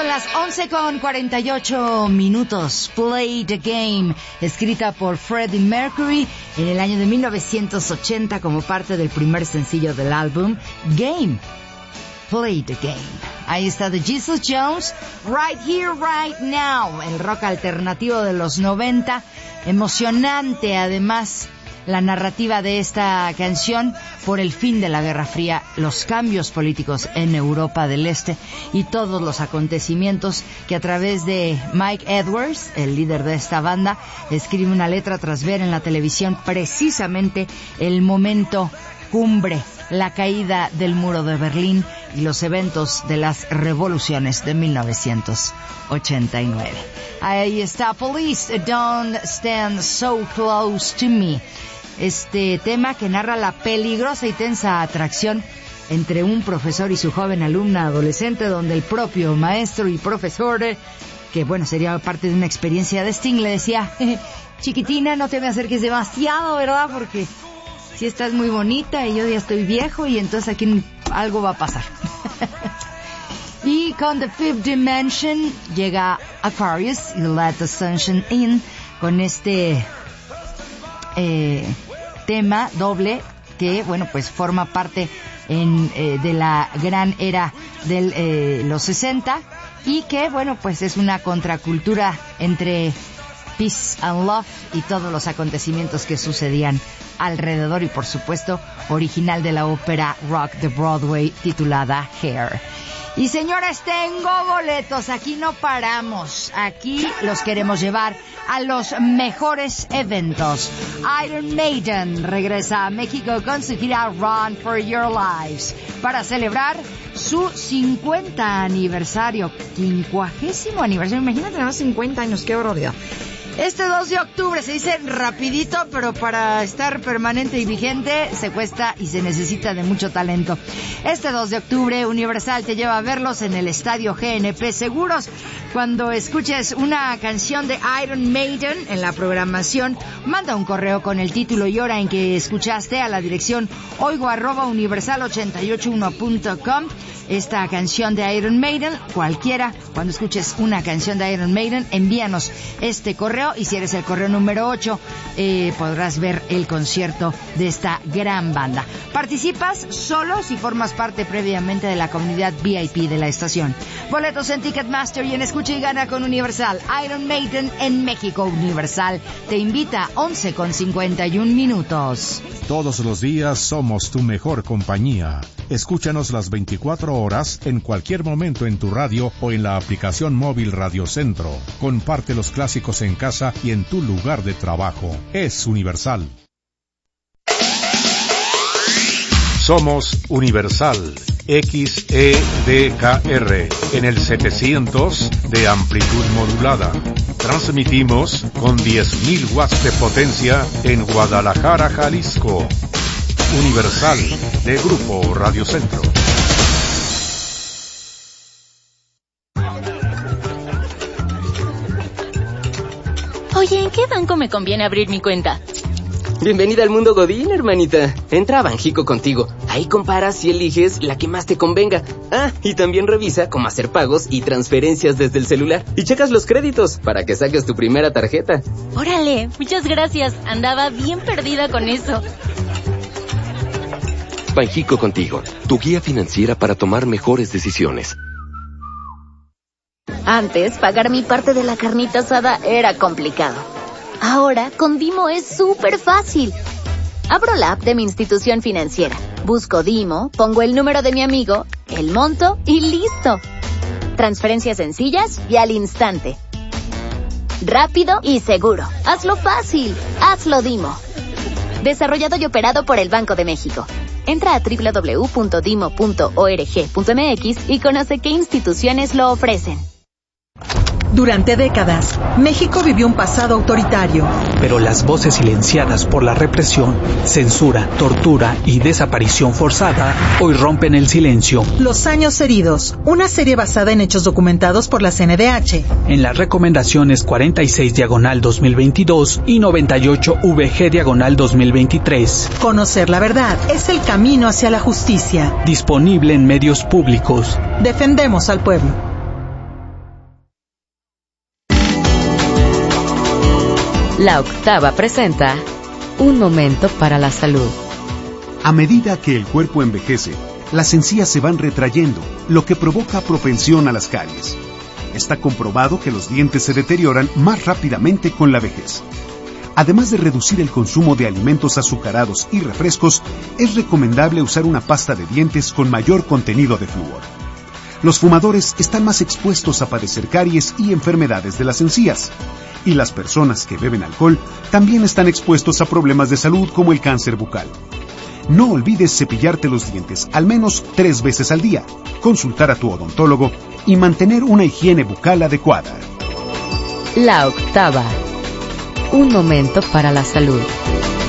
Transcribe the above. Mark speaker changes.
Speaker 1: Son las 11:48. Play the Game, escrita por Freddie Mercury en el año de 1980 como parte del primer sencillo del álbum Game. Play the Game. Ahí está The Jesus Jones, Right Here, Right Now, el rock alternativo de los 90. Emocionante, además, la narrativa de esta canción por el fin de la Guerra Fría, los cambios políticos en Europa del Este y todos los acontecimientos que a través de Mike Edwards, el líder de esta banda, escribe una letra tras ver en la televisión precisamente el momento cumbre, la caída del muro de Berlín y los eventos de las revoluciones de 1989. Ahí está Police, Don't Stand So Close to Me. Este tema que narra la peligrosa y tensa atracción entre un profesor y su joven alumna adolescente, donde el propio maestro y profesor, que bueno, sería parte de una experiencia de Sting, le decía: chiquitina, no te me acerques demasiado, ¿verdad? Porque si estás muy bonita y yo ya estoy viejo y entonces aquí algo va a pasar. Y con The Fifth Dimension llega Aquarius y Let the Sunshine In, con este tema doble que, bueno, pues forma parte de la gran era de los 60 y que, bueno, pues es una contracultura entre Peace and Love y todos los acontecimientos que sucedían alrededor y, por supuesto, original de la ópera rock de Broadway titulada Hair. Y señoras, tengo boletos, aquí no paramos, aquí los queremos llevar a los mejores eventos. Iron Maiden regresa a México con su gira Run for Your Lives para celebrar su 50 aniversario, 50º aniversario, imagínate, nada más 50 años, qué barbaridad. Este 2 de octubre se dice rapidito, pero para estar permanente y vigente se cuesta y se necesita de mucho talento. Este 2 de octubre Universal te lleva a verlos en el Estadio GNP Seguros. Cuando escuches una canción de Iron Maiden en la programación, manda un correo con el título y hora en que escuchaste a la dirección oigo@universal881.com. Esta canción de Iron Maiden, cualquiera, cuando escuches una canción de Iron Maiden, envíanos este correo y si eres el correo número 8, podrás ver el concierto de esta gran banda. Participas solo si formas parte previamente de la comunidad VIP de la estación. Boletos en Ticketmaster y en Escucha y Gana con Universal. Iron Maiden en México. Universal te invita. 11:51.
Speaker 2: Todos los días somos tu mejor compañía. Escúchanos las 24 horas en cualquier momento en tu radio o en la aplicación móvil Radio Centro. Comparte los clásicos en casa y en tu lugar de trabajo. Es Universal. Somos Universal XEDKR en el 700 de amplitud modulada. Transmitimos con 10.000 watts de potencia en Guadalajara, Jalisco. Universal, de Grupo Radio Centro.
Speaker 3: Oye, ¿en qué banco me conviene abrir mi cuenta?
Speaker 4: Bienvenida al mundo Godín, hermanita. Entra a Banjico Contigo. Ahí comparas y eliges la que más te convenga. Ah, y también revisa cómo hacer pagos y transferencias desde el celular. Y checas los créditos para que saques tu primera tarjeta.
Speaker 3: Órale, muchas gracias. Andaba bien perdida con eso.
Speaker 5: Banjico Contigo, tu guía financiera para tomar mejores decisiones.
Speaker 3: Antes, pagar mi parte de la carnita asada era complicado. Ahora, con Dimo es súper fácil. Abro la app de mi institución financiera, busco Dimo, pongo el número de mi amigo, el monto y listo. Transferencias sencillas y al instante. Rápido y seguro. Hazlo fácil. Hazlo Dimo. Desarrollado y operado por el Banco de México. Entra a www.dimo.org.mx y conoce qué instituciones lo ofrecen.
Speaker 6: Durante décadas, México vivió un pasado autoritario.
Speaker 7: Pero las voces silenciadas por la represión, censura, tortura y desaparición forzada hoy rompen el silencio.
Speaker 6: Los años heridos, una serie basada en hechos documentados por la CNDH.
Speaker 7: En las recomendaciones 46/2022 y 98VG/2023.
Speaker 6: Conocer la verdad es el camino hacia la justicia.
Speaker 7: Disponible en medios públicos.
Speaker 6: Defendemos al pueblo.
Speaker 8: La Octava presenta Un momento para la salud.
Speaker 9: A medida que el cuerpo envejece, las encías se van retrayendo, lo que provoca propensión a las caries. Está comprobado que los dientes se deterioran más rápidamente con la vejez. Además de reducir el consumo de alimentos azucarados y refrescos, es recomendable usar una pasta de dientes con mayor contenido de flúor. Los fumadores están más expuestos a padecer caries y enfermedades de las encías. Y las personas que beben alcohol también están expuestos a problemas de salud como el cáncer bucal. No olvides cepillarte los dientes al menos 3 veces al día, consultar a tu odontólogo y mantener una higiene bucal adecuada.
Speaker 8: La Octava. Un momento para la salud.